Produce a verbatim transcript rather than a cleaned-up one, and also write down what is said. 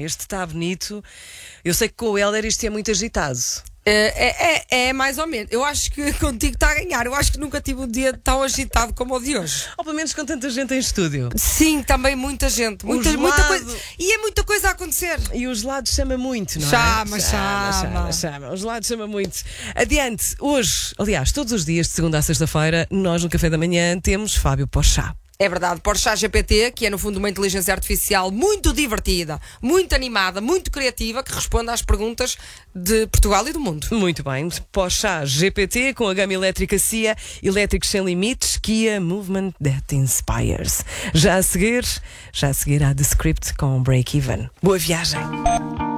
Este está bonito. Eu sei que com o Helder isto é muito agitado. É, é, é mais ou menos. Eu acho que contigo está a ganhar. Eu acho que nunca tive um dia tão agitado como o de hoje. Ou pelo menos com tanta gente em estúdio. Sim, também muita gente. Muita, gelado. muita coisa. E é muita coisa a acontecer. E o gelado chama muito, não é? Chama, chama, chama. chama, chama. O gelado chama muito. Adiante, hoje, aliás, todos os dias, de segunda a sexta-feira, nós no Café da Manhã temos Fábio Porchat. É verdade, Porsche G P T, que é no fundo uma inteligência artificial muito divertida, muito animada, muito criativa, que responde às perguntas de Portugal e do mundo. Muito bem, Porschá G P T com a gama elétrica S I A, elétricos sem limites, Kia Movement That Inspires. Já a seguir, já a seguir há The Script com Break Even. Boa viagem!